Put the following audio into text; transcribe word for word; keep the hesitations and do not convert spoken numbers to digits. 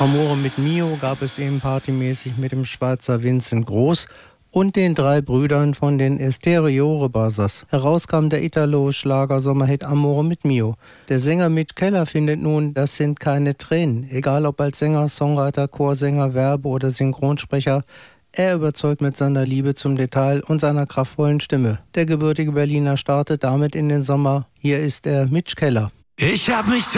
Amore mit Mio gab es eben partymäßig mit dem Schweizer Vincent Groß und den drei Brüdern von den Esteriore Brothers. Herauskam der Italo-Schlager-Sommerhit Amore mit Mio. Der Sänger Mitch Keller findet nun, das sind keine Tränen. Egal ob als Sänger, Songwriter, Chorsänger, Werbe- oder Synchronsprecher, er überzeugt mit seiner Liebe zum Detail und seiner kraftvollen Stimme. Der gebürtige Berliner startet damit in den Sommer. Hier ist er, Mitch Keller. Ich hab mich